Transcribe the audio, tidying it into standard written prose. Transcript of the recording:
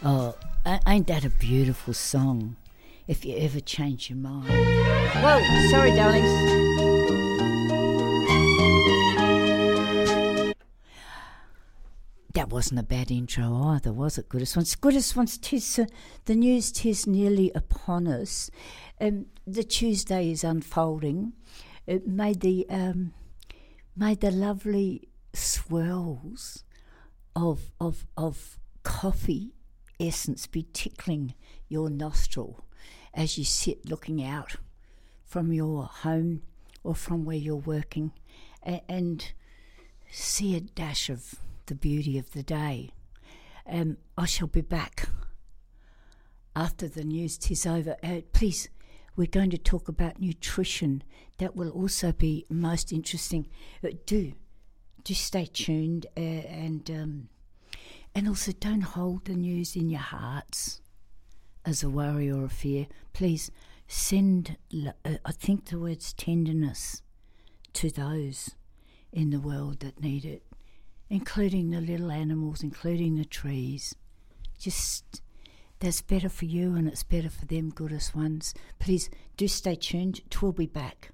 Oh, ain't that a beautiful song? If you ever change your mind. Whoa, sorry, darlings. That wasn't a bad intro either, was it, Goodest Ones? Goodest Ones, the news 'tis nearly upon us. The Tuesday is unfolding. May the lovely swirls of coffee essence be tickling your nostril as you sit looking out from your home or from where you're working and see a dash of the beauty of the day. I shall be back after the news 'tis over. Please, we're going to talk about nutrition. That will also be most interesting. Do stay tuned and also don't hold the news in your hearts as a worry or a fear. Please send, I think the word's tenderness, to those in the world that need it, including the little animals, including the trees. Just, that's better for you and it's better for them, Goodest Ones. Please do stay tuned. 'Twill be back.